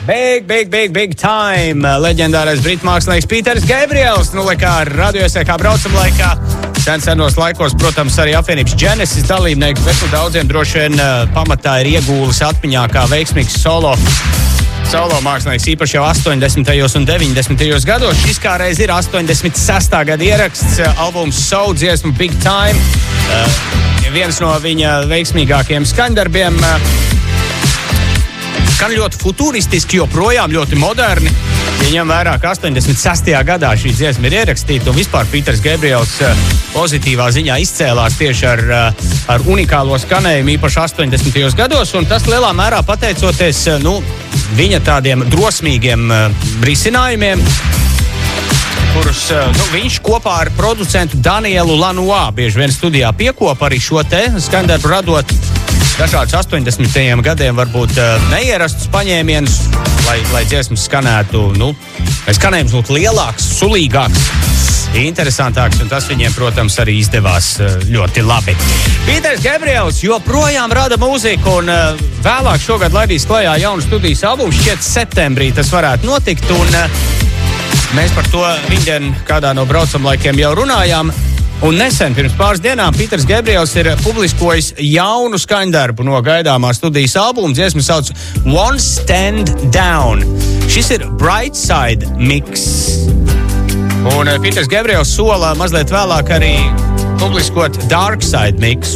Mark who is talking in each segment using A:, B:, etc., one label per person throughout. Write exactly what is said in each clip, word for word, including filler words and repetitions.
A: Big, big, big, big time. Leģendārais britu mākslinieks Pīters Gabriels. Nu, laikā radio S K braucam laikā. Sen senos laikos, protams, arī apvienības Genesis dalībnieks, bet nu, daudziem droši vien uh, pamatā ir iegūlis atmiņā kā veiksmīgs solo. Solo mākslinieks īpaši jau astoņdesmitajos un deviņdesmitajos gados. Šis kā reiz ir astoņdesmit sestā gada ieraksts, uh, albums So, dziesmu Big Time. Uh, viens no viņa veiksmīgākajiem skaņdarbiem. Uh, Skan ļoti futuristiski, joprojām ļoti moderni. Ja ņem vērā, ka astoņdesmit sestajā gadā šī dziesma ir ierakstīta, un vispār Pīters Gabriels pozitīvā ziņā izcēlās tieši ar, ar unikālo skanējumu, īpaši astoņdesmitajos gados, un tas lielā mērā pateicoties nu, viņa tādiem drosmīgiem risinājumiem, kurus nu, viņš kopā ar producentu Danielu Lanois bieži vien studijā piekopa arī šo te skaņdarbu radot dažādus astoņdesmitajiem gadiem varbūt uh, neierastus paņēmienus, lai, lai dziesmas skanētu, nu, lai skanējums būtu lielāks, sulīgāks, interesantāks, un tas viņiem, protams, arī izdevās uh, ļoti labi. Pīters Gabriels joprojām rada mūziku, un uh, vēlāk šogad laidīs klajā jaunu studijas albumu, šķiet septembrī tas varētu notikt, un uh, mēs par to viņdien kādā no braucamlaikiem jau runājām. Un nesen, pirms pāris dienām, Pīters Gabriels ir publiskojis jaunu skaņdarbu no gaidāmā studijas albuma. Dziesma sauc One Stand Down. Šis ir Brightside mix. Un Pīters Gabriels sola mazliet vēlāk arī publiskot Darkside mix.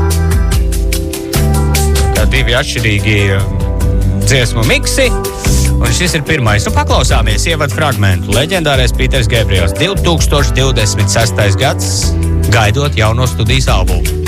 A: Tā divi atšķirīgi dziesmu miksi. Un šis ir pirmais. Nu, paklausāmies ievadu fragmentu. Leģendārais Pīters Gabriels, divtūkstoš divdesmit sestais gads, gaidot jauno studijas albumu.